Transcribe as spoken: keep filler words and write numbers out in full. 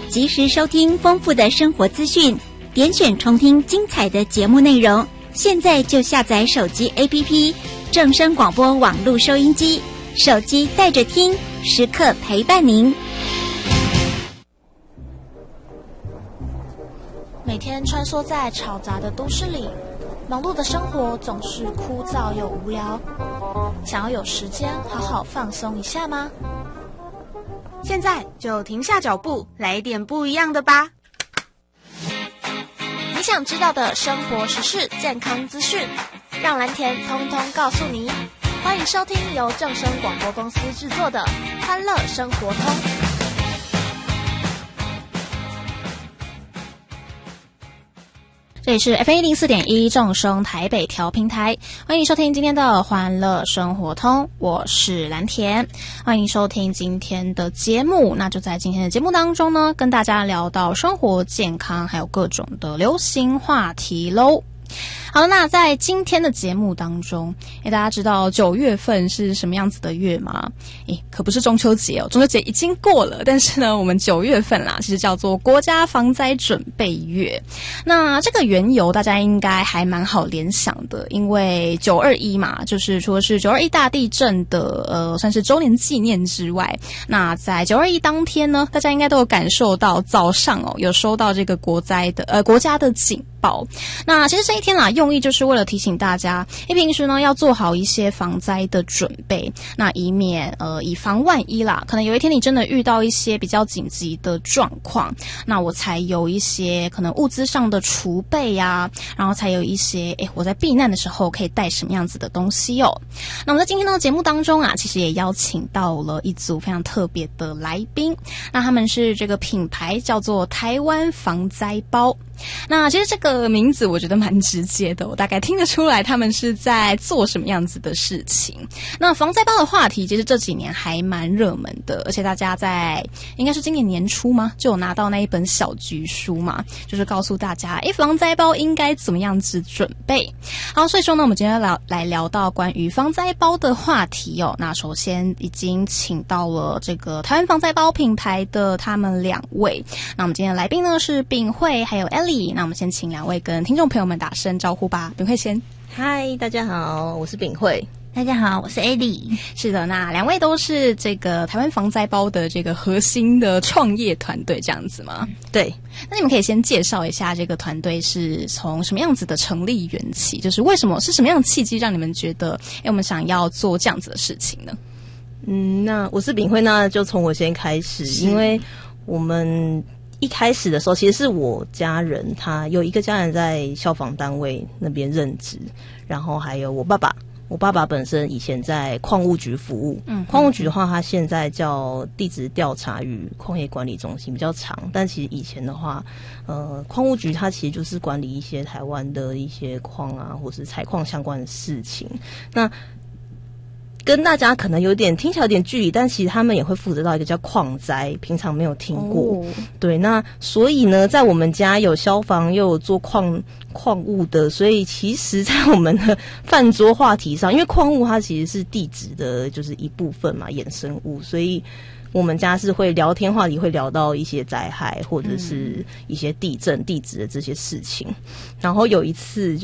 及时收听丰富的生活资讯，点选重听精彩的节目内容。现在就下载手机 A P P 正声广播网络收音机，手机带着听，时刻陪伴您。 每天穿梭在嘈杂的都市里，忙碌的生活总是枯燥又无聊。想要有时间好好放松一下吗？ 现在就停下脚步，来一点不一样的吧。 你想知道的生活时事、健康资讯，让蓝田通通告诉你。欢迎收听由正声广播公司制作的《欢乐生活通》。这里是 F M 一零四点一正声台北调频台，欢迎收听今天的欢乐生活通，我是蓝田，欢迎收听今天的节目。那就在今天的节目当中呢，跟大家聊到生活健康，还有各种的流行话题喽。好，那在今天的节目当中，诶，大家知道九月份是什么样子的月吗？诶，可不是中秋节哦，中秋节已经过了，但是呢，我们九月份啦，其实叫做国家防灾准备月。那这个缘由大家应该还蛮好联想的，因为九二一嘛，就是除了是九二一大地震的呃算是周年纪念之外，那在九二一当天呢，大家应该都有感受到早上哦有收到这个国灾的呃国家的警报。那其实这一天啦，用意就是为了提醒大家，诶，平时呢要做好一些防灾的准备，那以免呃以防万一啦，可能有一天你真的遇到一些比较紧急的状况，那我才有一些可能物资上的储备啊，然后才有一些诶我在避难的时候可以带什么样子的东西哦。那我们在今天的节目当中啊，其实也邀请到了一组非常特别的来宾，那他们是这个品牌叫做台湾防灾包。那其实这个名字我觉得蛮直接的，我大概听得出来他们是在做什么样子的事情。那防灾包的话题其实这几年还蛮热门的，而且大家在应该是今年年初吗就有拿到那一本小橘书嘛，就是告诉大家诶防灾包应该怎么样子准备。好，所以说呢我们今天聊来聊到关于防灾包的话题哦。那首先已经请到了这个台湾防灾包品牌的他们两位，那我们今天的来宾呢是秉慧还有 Ellie。那我们先请两位跟听众朋友们打声招呼吧。秉慧先。 嗨，大家好，我是秉慧。 大家好，我是 Ellie。 是的，那两位都是这个台湾防灾包的这个核心的创业团队这样子吗？ 对。 那你们可以先介绍一下这个团队是从什么样子的成立缘起，就是为什么是什么样的契机让你们觉得诶我们想要做这样子的事情呢？ 嗯，那我是秉慧，那就从我先开始，因为我们一开始的时候，其实是我家人，他有一个家人在消防单位那边任职，然后还有我爸爸，我爸爸本身以前在矿务局服务，嗯，矿务局的话，它现在叫地质调查与矿业管理中心，比较长，但其实以前的话，呃，矿务局它其实就是管理一些台湾的一些矿啊，或是采矿相关的事情。那跟大家可能有点听起来有点距离，但其实他们也会负责到一个叫矿灾，平常没有听过。哦、对，那所以呢，在我们家有消防又有做矿矿物的，所以其实在我们的饭桌话题上，因为矿物它其实是地质的就是一部分嘛，衍生物，所以我们家是会聊天话题会聊到一些灾害或者是一些地震地质的这些事情。然后有一次